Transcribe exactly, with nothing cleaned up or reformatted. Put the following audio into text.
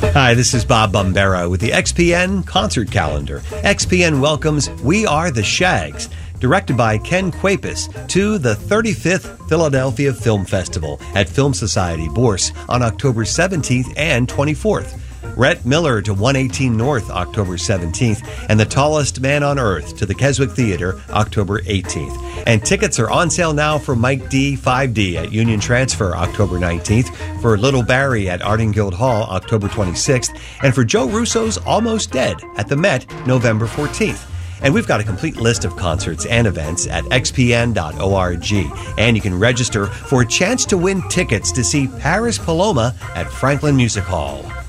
Hi, this is Bob Bombera with the X P N Concert Calendar. X P N welcomes We Are the Shags, directed by Ken Kwapis, to the thirty-fifth Philadelphia Film Festival at Film Society Bourse on October seventeenth and twenty-fourth. Rhett Miller to one eighteen North, October seventeenth, and The Tallest Man on Earth to the Keswick Theater, October eighteenth. And tickets are on sale now for Mike D. five D at Union Transfer, October nineteenth, for Little Barry at Arding Guild Hall, October twenty-sixth, and for Joe Russo's Almost Dead at the Met, November fourteenth. And we've got a complete list of concerts and events at x p n dot org. And you can register for a chance to win tickets to see Paris Paloma at Franklin Music Hall.